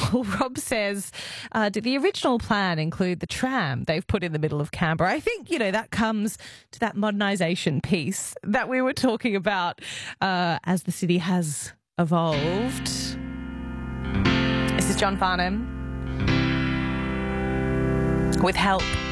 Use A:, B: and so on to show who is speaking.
A: Well, Rob says, did the original plan include the tram they've put in the middle of Canberra? I think, that comes to that modernisation piece that we were talking about as the city has evolved. This is John Farnham with Help.